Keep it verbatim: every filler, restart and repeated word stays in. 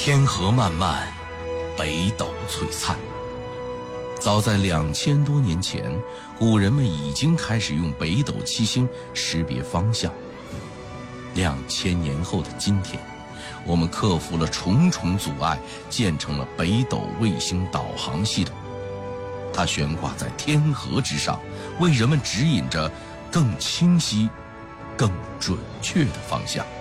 天河漫漫，北斗璀璨。早在两千多年前，古人们已经开始用北斗七星识别方向。两千年后的今天，我们克服了重重阻碍，建成了北斗卫星导航系统。它悬挂在天河之上，为人们指引着更清晰、更准确的方向。